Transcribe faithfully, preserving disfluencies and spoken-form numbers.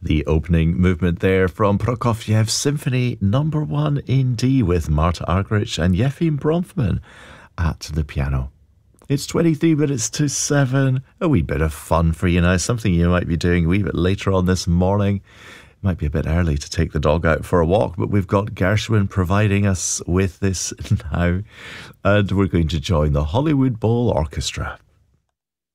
The opening movement there from Prokofiev's Symphony Number One in D with Marta Argerich and Yefim Bronfman at the piano. It's twenty-three minutes to seven. A wee bit of fun for you now. Something you might be doing a wee bit later on this morning. Might be a bit early to take the dog out for a walk, but we've got Gershwin providing us with this now. And we're going to join the Hollywood Bowl Orchestra.